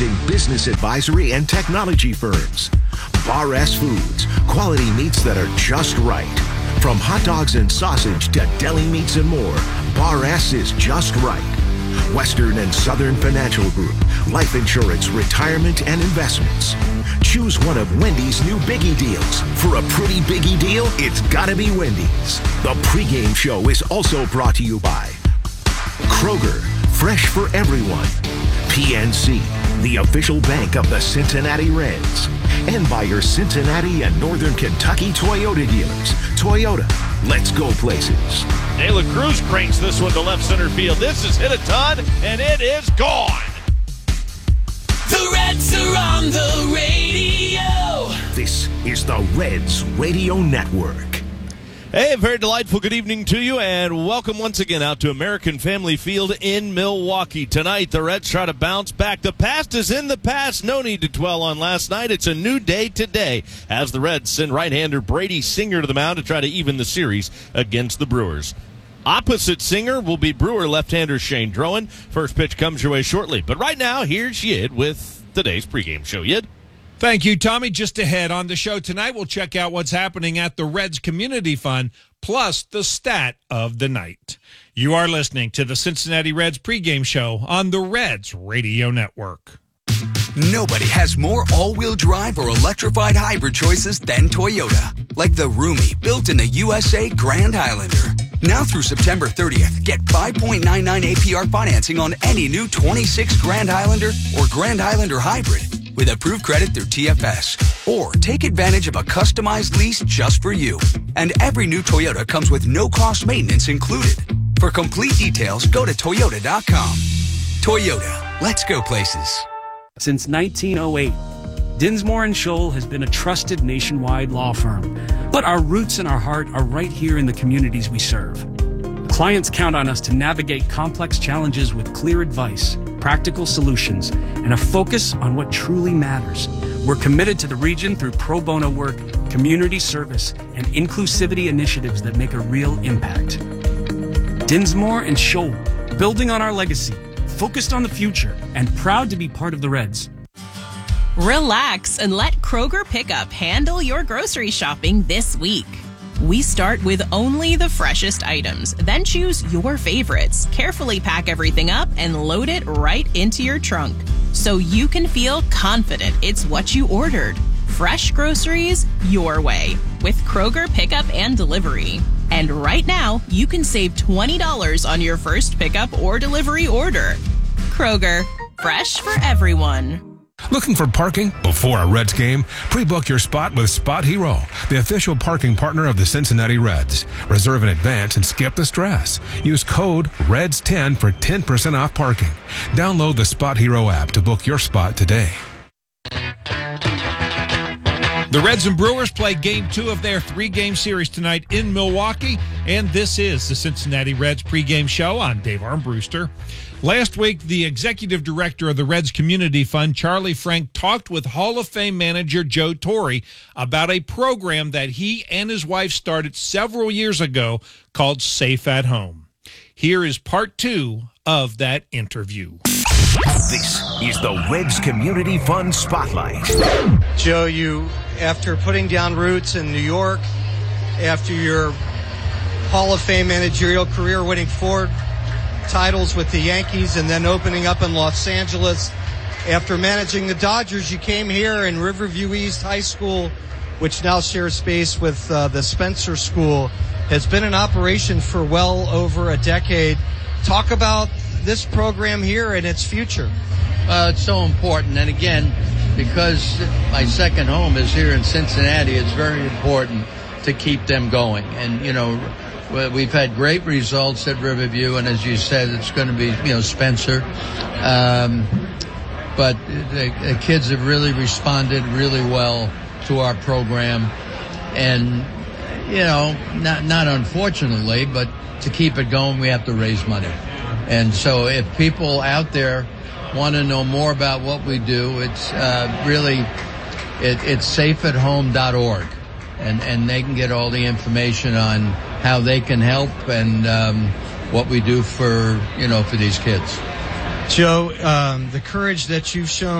representing business advisory and technology firms. Bar S Foods, quality meats that are just right. From hot dogs and sausage to deli meats and more, Bar S is just right. Western and Southern Financial Group, life insurance, retirement, and investments. Choose one of Wendy's new Biggie deals. For a pretty Biggie deal, it's gotta be Wendy's. The pregame show is also brought to you by Kroger, fresh for everyone. PNC, the official bank of the Cincinnati Reds. And by your Cincinnati and Northern Kentucky Toyota dealers. Toyota, let's go places. De La Cruz cranks this one to left center field. This is hit a ton, and it is gone. The Reds are on the radio. This is the Reds Radio Network. Hey, a very delightful good evening to you, and welcome once again out to American Family Field in Milwaukee. Tonight, the Reds try to bounce back. The past is in the past. No need to dwell on last night. It's a new day today as the Reds send right-hander Brady Singer to the mound to try to even the series against the Brewers. Opposite Singer will be Brewer left-hander Shane Drowan. First pitch comes your way shortly. But right now, here's Yid with today's pregame show. Yid? Thank you, Tommy. Just ahead on the show tonight, we'll check out what's happening at the Reds Community Fund, plus the stat of the night. You are listening to the Cincinnati Reds pregame show on the Reds Radio Network. Nobody has more all-wheel drive or electrified hybrid choices than Toyota. Like the roomy, built-in-the USA Grand Highlander. Now through September 30th, get 5.99 APR financing on any new 26 Grand Highlander or Grand Highlander Hybrid with approved credit through TFS. Or take advantage of a customized lease just for you. And every new Toyota comes with no-cost maintenance included. For complete details, go to Toyota.com. Toyota, let's go places. Since 1908, Dinsmore & Scholl has been a trusted nationwide law firm. But our roots and our heart are right here in the communities we serve. Clients count on us to navigate complex challenges with clear advice, practical solutions, and a focus on what truly matters. We're committed to the region through pro bono work, community service, and inclusivity initiatives that make a real impact. Dinsmore & Scholl, building on our legacy, focused on the future, and proud to be part of the Reds. Relax and let Kroger Pickup handle your grocery shopping this week. We start with only the freshest items, then choose your favorites, carefully pack everything up, and load it right into your trunk so you can feel confident it's what you ordered. Fresh groceries your way with Kroger Pickup and Delivery. And right now, you can save $20 on your first pickup or delivery order. Kroger, fresh for everyone. Looking for parking before a Reds game? Pre-book your spot with Spot Hero, the official parking partner of the Cincinnati Reds. Reserve in advance and skip the stress. Use code REDS10 for 10% off parking. Download the Spot Hero app to book your spot today. The Reds and Brewers play Game 2 of their 3-game series tonight in Milwaukee, and this is the Cincinnati Reds pregame show. I'm Dave Armbruster. Last week, the executive director of the Reds Community Fund, Charlie Frank, talked with Hall of Fame manager Joe Torre about a program that he and his wife started several years ago called Safe at Home. Here is part 2 of that interview. This is the Reds Community Fund Spotlight. Joe, you, after putting down roots in New York, after your Hall of Fame managerial career, winning 4 titles with the Yankees and then opening up in Los Angeles, after managing the Dodgers, you came here in Riverview East High School, which now shares space with the Spencer School, has been in operation for well over a decade. Talk about this program here and its future. It's so important, and again, because my second home is here in Cincinnati, it's very important to keep them going. And, you know, we've had great results at Riverview, and as you said, it's going to be, Spencer. But the kids have really responded really well to our program. And, not unfortunately, but to keep it going, we have to raise money. And so if people out there want to know more about what we do, it's it's safeathome.org. And they can get all the information on how they can help and what we do for these kids. Joe, the courage that you've shown